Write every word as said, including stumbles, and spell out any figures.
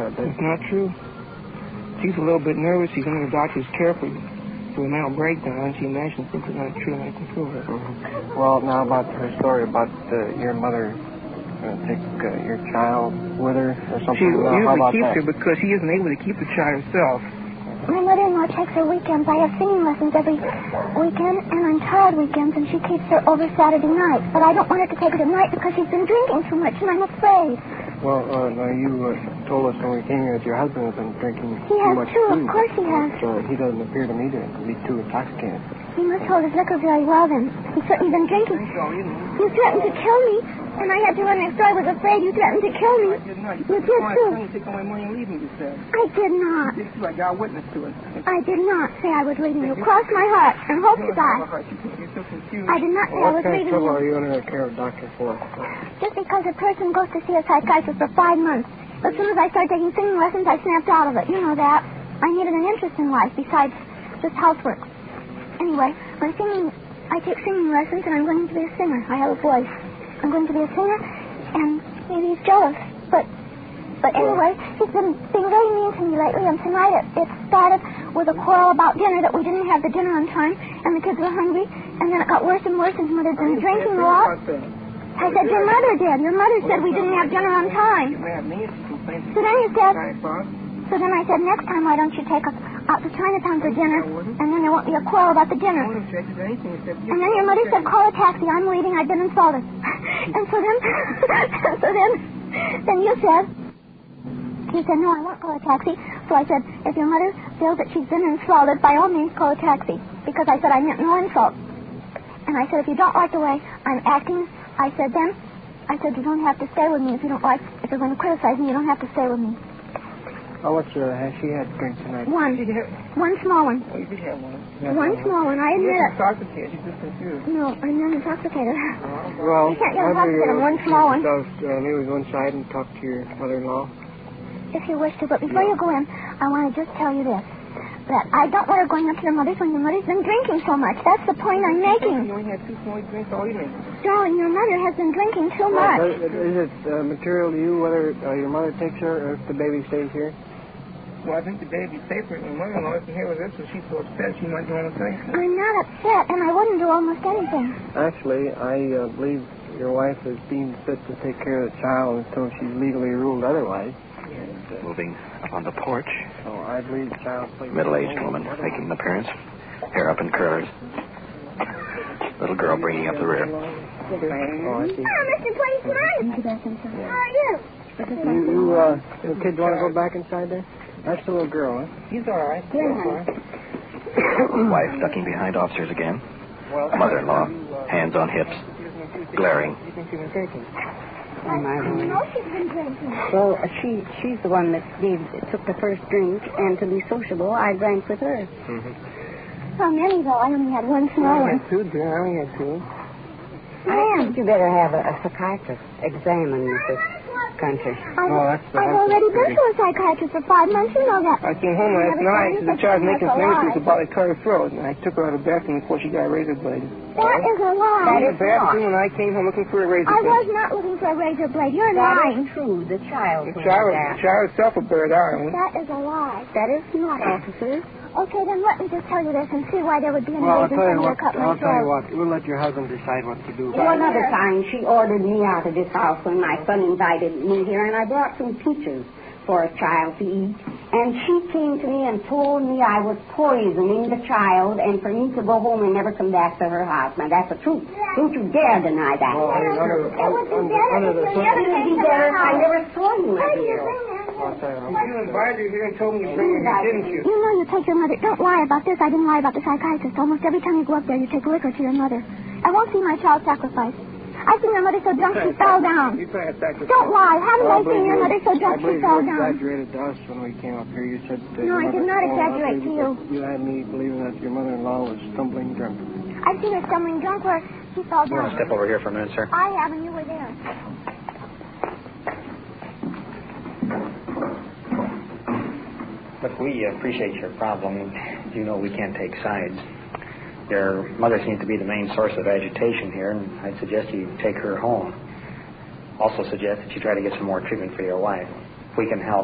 about this? It's not true. She's a little bit nervous. She's under the doctor's care for, for a mental breakdown. She imagines things are not true, and I can prove it. Mm-hmm. Well, now about her story about uh, your mother uh, take uh, your child with her or something. She uh, usually keeps that? her because she isn't able to keep the child herself. My mother-in-law takes her weekends. I have singing lessons every weekend and on child weekends, and she keeps her over Saturday night. But I don't want her to take her tonight because she's been drinking so much, and I'm afraid. Well, uh, now you uh, told us when we came here that your husband has been drinking he too has much too, too. Of course he has. But, uh, he doesn't appear to me to be too intoxicated. He must hold his liquor very well, then. He's certainly been drinking. You threatened to kill me, and I had to run next door. I was afraid you threatened to kill me. I did not. You did, too. You take all my money and leave me, you said. I did not. You did, too. I got a witness to it. I did not say I was leaving you. Cross my heart and hope to die. You're so confused. I did not say I Well, was what kind of leaving trouble you. are you under the care of Doctor for? Just because a person goes to see a psychiatrist for five months. As soon as I started taking singing lessons, I snapped out of it. You know that. I needed an interest in life besides just housework. Anyway, my singing, I take singing lessons, and I'm going to be a singer. I have a voice. I'm going to be a singer, and maybe he's jealous. But, but anyway, he's been being very mean to me lately, and tonight it, it started with a quarrel about dinner, that we didn't have the dinner on time, and the kids were hungry, and then it got worse and worse, and mother's been drinking a lot. I said, your mother did. Your mother said we didn't have dinner on time. So then you said, so then I said, next time, why don't you take us out to Chinatown for dinner, and then there won't be a quarrel about the dinner. And then your mother said, call a taxi. I'm leaving. I've been insulted. And so then, so then, then you said, he said, no, I won't call a taxi. So I said, if your mother feels that she's been insulted, by all means, call a taxi. Because I said I meant no insult. And I said, if you don't like the way I'm acting, I said then, I said, you don't have to stay with me if you don't like, if you're going to criticize me, you don't have to stay with me. How much uh, has she had drink tonight? One. One small one. Oh, you did have one. Yeah, One uh-huh. small one, I admit You're it. intoxicated. You're just confused. No, I'm not intoxicated. Well, You can't get why don't intoxicated on you, one small one. yourself, uh, maybe go inside and talk to your mother-in-law. If you wish to, but before you go in, I want to just tell you this. That I don't want her going up to your mother's when your mother's been drinking so much. That's the point I'm making. You only had two small drinks all evening. Darling, your mother has been drinking too much. Uh, is it uh, material to you whether uh, your mother takes her or if the baby stays here? Well, I think the baby's safer than my mother-in-law isn't here with this, so she's so upset she might want to say something. I'm not upset, and I wouldn't do almost anything. Actually, I uh, believe your wife is deemed fit to take care of the child until she's legally ruled otherwise. Moving up on the porch. So I believe the child plays... Middle-aged woman making an appearance. Hair up in curlers. Little girl bringing up the rear. Oh, I see. Oh, Mister Policeman! How are you? You, you, uh, you kids want to go back inside there? That's the little girl, huh? He's all right. He's all right. Wife ducking behind officers again. Mother-in-law, hands on hips, glaring. You think she's been drinking? I know she's been drinking. Well, uh, she she's the one that gave took the first drink, and to be sociable, I drank with her. Mm-hmm. How many, though? I only had one small I one. had two, dear. I only had two. I think you better have a, a psychiatrist examine this country. I've, Oh, that's the I've house already that's been to a psychiatrist for five months. You know that. I came home last night, and the child was making some noises about a cut her throat, and I took her out of the bathroom before she got a razor blade. That is a lie. That In is the bathroom, and I came home looking for a razor I blade. was not looking for a razor blade. You're That lying. is true. The child The told child, me the that. child itself will bear it out. That is a lie. That is not, officer. Okay, then let me just tell you this and see why there would be any Well, I'll reason tell for you me to what, cut my I'll tell you throat. what. We'll let your husband decide what to do. One other time, she ordered me out of this house when my son invited me here, and I brought some peaches for a child to eat. And she came to me and told me I was poisoning the child and for me to go home and never come back to her house. Now, that's the truth. Don't you dare deny that. Well, I mean, under, It would be under, better under if the you never It would came be to better my if I house. never saw you, my Why do you dear. bring that? I'll tell you. You invited her here and told me you bring her here, didn't you? You know you take your mother. Don't lie about this. I didn't lie about the psychiatrist. Almost every time you go up there, you take liquor to your mother. I won't see my child sacrificed. I've seen your mother so drunk she fell down. You try to sacrifice. Don't lie. Haven't Well, I seen your you- mother so I drunk she believe fell you down? exaggerated to us when we came up here. You said... Uh, No, I your did mother- not oh, exaggerate I to believe you. You had me believing that your mother-in-law was stumbling drunk. I've seen her stumbling drunk where she fell You want down. to step over here for a minute, sir? I have, and you were there. Look, we appreciate your problem. You know we can't take sides. Your mother seems to be the main source of agitation here, and I'd suggest you take her home. Also suggest that you try to get some more treatment for your wife. If we can help,